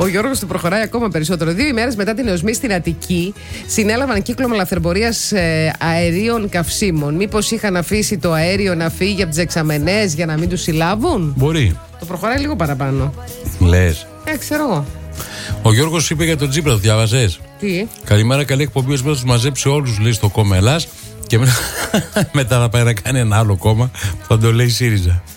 Ο Γιώργος του προχωράει ακόμα περισσότερο. 2 ημέρες μετά την εωσμή στην Αττική, συνέλαβαν κύκλωμα λαθρεμπορίας αερίων καυσίμων. Μήπως είχαν αφήσει το αέριο να φύγει από τις δεξαμενές για να μην τους συλλάβουν? Μπορεί. Το προχωράει λίγο παραπάνω. Λες. Ξέρω εγώ. Ο Γιώργος είπε για τον Τσίπρα, το διάβασες? Τι? Καλημέρα, καλή εκπομπή. Ως τους μαζέψει όλους, λέει, στο κόμμα Ελλάς. Και μετά θα πάει να κάνει ένα άλλο κόμμα που θα το λέει ΣΥΡΙΖΑ.